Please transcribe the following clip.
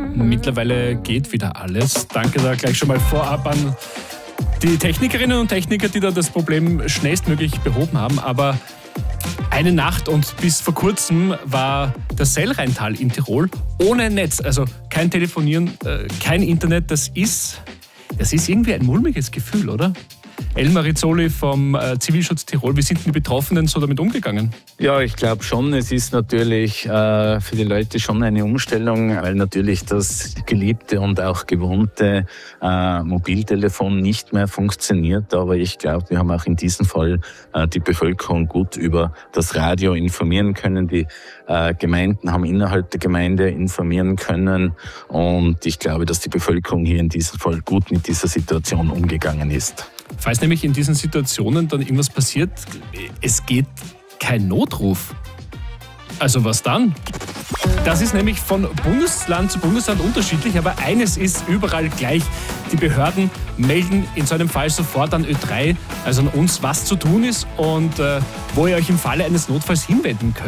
Mittlerweile geht wieder alles. Danke da gleich schon mal vorab an die Technikerinnen und Techniker, die da das Problem schnellstmöglich behoben haben. Aber eine Nacht und bis vor kurzem war das Sellrheintal in Tirol ohne Netz. Also kein Telefonieren, kein Internet. Das ist irgendwie ein mulmiges Gefühl, oder? Elmar Rizzoli vom Zivilschutz Tirol, wie sind denn die Betroffenen so damit umgegangen? Ja, ich glaube schon, es ist natürlich für die Leute schon eine Umstellung, weil natürlich das geliebte und auch gewohnte Mobiltelefon nicht mehr funktioniert. Aber ich glaube, wir haben auch in diesem Fall die Bevölkerung gut über das Radio informieren können. Die Gemeinden haben innerhalb der Gemeinde informieren können. Und ich glaube, dass die Bevölkerung hier in diesem Fall gut mit dieser Situation umgegangen ist. Falls nämlich in diesen Situationen dann irgendwas passiert, es geht kein Notruf. Also was dann? Das ist nämlich von Bundesland zu Bundesland unterschiedlich, aber eines ist überall gleich. Die Behörden melden in so einem Fall sofort an Ö3, also an uns, was zu tun ist und wo ihr euch im Falle eines Notfalls hinwenden könnt.